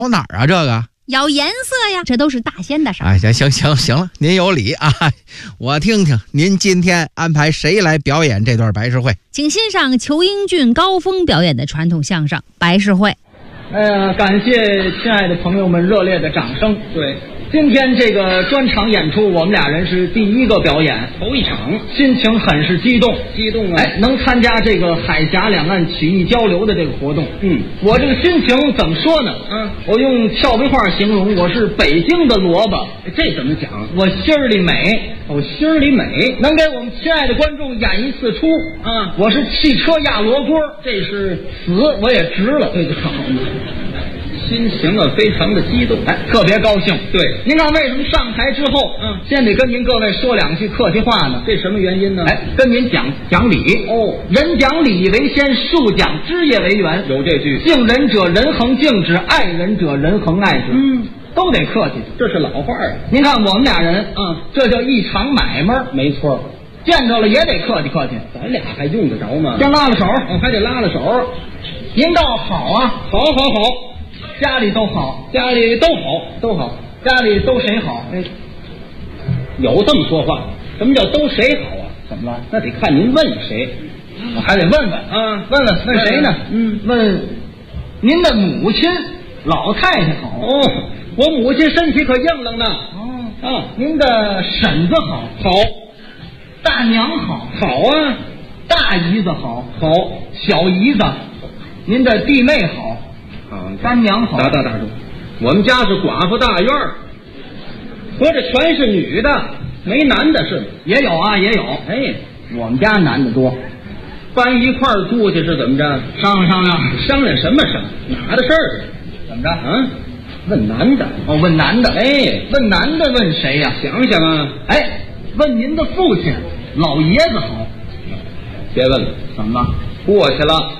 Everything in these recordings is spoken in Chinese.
咬哪儿啊？这个咬颜色呀，这都是大仙的事儿。 哎，行了，您有理啊！我听听您今天安排谁来表演这段白事会？ 请欣赏裘英俊、高峰表演的传统相声《白事会》。 感谢亲爱的朋友们热烈的掌声。对，今天这个专场演出，我们俩人是第一个表演，头一场，心情很是激动啊！能参加这个海峡两岸曲艺交流的这个活动，我这个心情怎么说呢？我用俏皮话形容，我是北京的萝卜。这怎么讲？我心儿里美，心儿里美，能给我们亲爱的观众演一次出啊！我是汽车压罗锅，这是死我也值了，这就好。心情啊，非常的激动，特别高兴。对，您看为什么上台之后，先得跟您各位说两句客气话呢？这什么原因呢？跟您讲理。人讲礼为先，树讲枝叶为源。有这句，敬人者人恒敬之，爱人者人恒爱之。都得客气，这是老话啊。您看我们俩人，这叫一场买卖。没错，见着了也得客气客气。咱俩还用得着吗？先拉了手，还得拉了手。您倒好啊，好。家里都好，家里都好，家里都谁好？有这么说话？什么叫都谁好啊？怎么了？那得看您问谁，我还得问啊，问谁呢？问您的母亲老太太好。我母亲身体可硬朗呢。您的婶子好，大娘好，啊，大姨子好，小姨子，您的弟妹好。干娘好。打住！我们家是寡妇大院儿，合着全是女的，没男的是吗？也有。我们家男的多，搬一块儿住去是怎么着？商量什么商？哪的事儿？怎么着？问男的。问男的。问男的问谁呀？想想啊。问您的父亲，老爷子好。别问了。怎么了？过去了。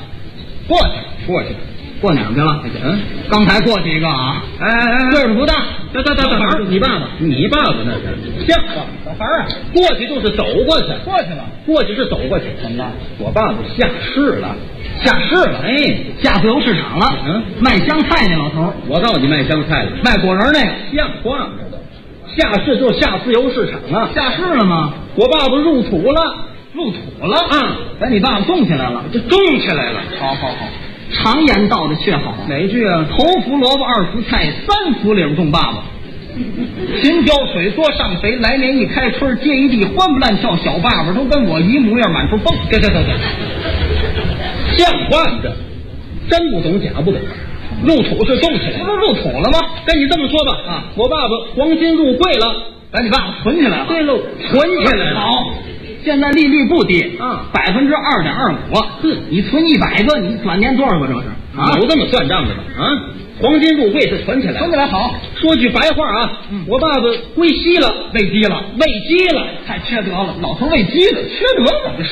过哪儿去了？刚才过去一个啊！岁数不大。等会儿，你爸爸那是像话，小孩啊，过去就是走过去，过去是走过去。怎么了？我爸爸下市了，下自由市场了。卖香菜那老头，我告诉你，卖香菜了，卖果仁那个，像话吗？下市就是下自由市场啊，下市了吗？我爸爸入土了啊！你爸爸种起来了，好。常言道的却好，哪一句啊？头伏萝卜，二伏菜，三伏岭种爸爸。勤浇水，多上肥，来年一开春，接一地，欢不乱跳，小爸爸都跟我一模样，满处蹦。对，像话着，真不懂假不懂。入土是种起来，不是入土了吗？跟你这么说吧，我爸爸黄金入柜了，你爸爸存起来了。对喽，存起来了。好。现在利率不低，2.25%。你存100个，你转年多少个？这是有这么算账的吗？黄金入柜是存起来好。说句白话啊，我爸爸归西了，喂鸡了，太缺德了，老头喂鸡的，缺德了。